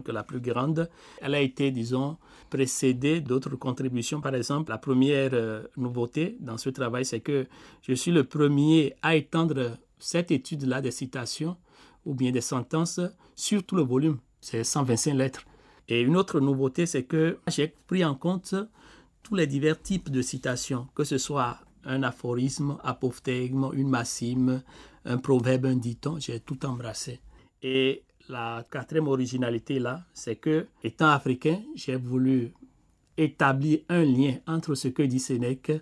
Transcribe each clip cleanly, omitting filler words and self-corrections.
que la plus grande. Elle a été, disons, précédée d'autres contributions. Par exemple, la première nouveauté dans ce travail, c'est que je suis le premier à étendre cette étude-là des citations ou bien des sentences sur tout le volume. C'est 125 lettres. Et une autre nouveauté, c'est que j'ai pris en compte tous les divers types de citations, que ce soit un aphorisme, apophthegme, une maxime, un proverbe, un dicton, j'ai tout embrassé. Et la quatrième originalité là, c'est que, étant africain, j'ai voulu établir un lien entre ce que dit Sénèque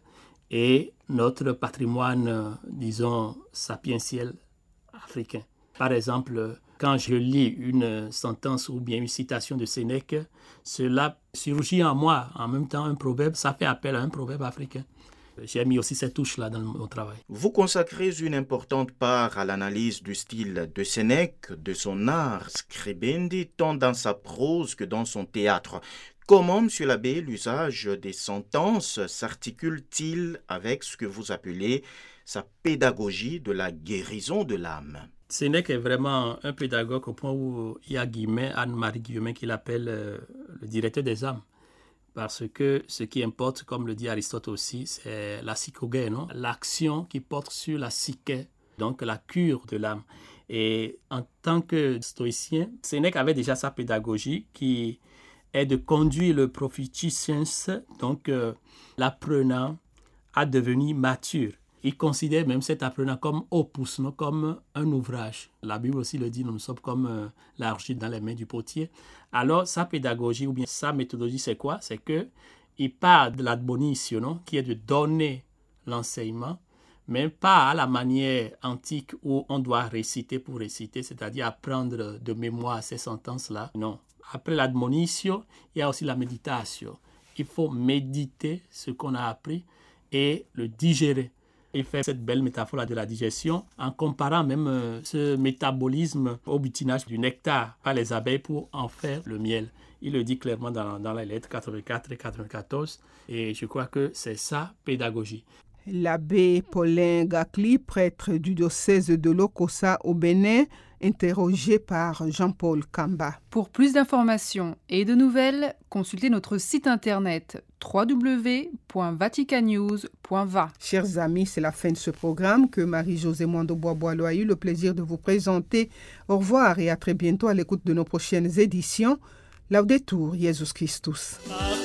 et notre patrimoine, disons, sapientiel africain. Par exemple, quand je lis une sentence ou bien une citation de Sénèque, cela surgit en moi en même temps un proverbe, ça fait appel à un proverbe africain. J'ai mis aussi cette touche-là dans mon travail. Vous consacrez une importante part à l'analyse du style de Sénèque, de son ars scribendi, tant dans sa prose que dans son théâtre. Comment, M. l'abbé, l'usage des sentences s'articule-t-il avec ce que vous appelez sa pédagogie de la guérison de l'âme? Sénèque est vraiment un pédagogue au point où il y a Guillemin, Anne-Marie Guillemin, qu'il appelle le directeur des âmes. Parce que ce qui importe, comme le dit Aristote aussi, c'est la psychogé, non? L'action qui porte sur la psyché, donc la cure de l'âme. Et en tant que stoïcien, Sénèque avait déjà sa pédagogie qui est de conduire le proficiens, donc l'apprenant, à devenir mature. Il considère même cet apprenant comme opus, non, comme un ouvrage. La Bible aussi le dit, nous sommes comme l'argile dans les mains du potier. Alors, sa pédagogie ou bien sa méthodologie, c'est quoi? C'est qu'il part de l'admonition, qui est de donner l'enseignement, mais pas à la manière antique où on doit réciter pour réciter, c'est-à-dire apprendre de mémoire ces sentences-là. Non. Après l'admonition, il y a aussi la méditation. Il faut méditer ce qu'on a appris et le digérer. Il fait cette belle métaphore de la digestion en comparant même ce métabolisme au butinage du nectar par les abeilles pour en faire le miel. Il le dit clairement dans les lettres 84 et 94 et je crois que c'est sa pédagogie. L'abbé Paulin Gakli, prêtre du diocèse de Lokossa au Bénin, interrogé par Jean-Paul Kamba. Pour plus d'informations et de nouvelles, consultez notre site internet www.vaticannews.va. Chers amis, c'est la fin de ce programme que Marie-Josée Mwando-Bois-Boileau a eu le plaisir de vous présenter. Au revoir et à très bientôt à l'écoute de nos prochaines éditions. Laudetur Jesus Christus.